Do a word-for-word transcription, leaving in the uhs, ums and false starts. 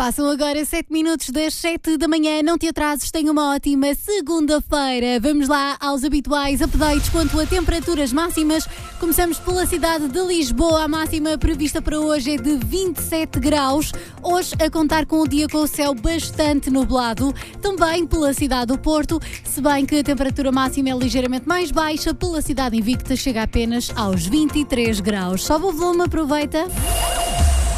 Passam agora sete minutos das sete da manhã. Não te atrases, tenha uma ótima segunda-feira. Vamos lá aos habituais updates quanto a temperaturas máximas. Começamos pela cidade de Lisboa. A máxima prevista para hoje é de vinte e sete graus. Hoje a contar com o dia com o céu bastante nublado. Também pela cidade do Porto, se bem que a temperatura máxima é ligeiramente mais baixa. Pela cidade invicta chega apenas aos vinte e três graus. Sobe o volume, aproveita.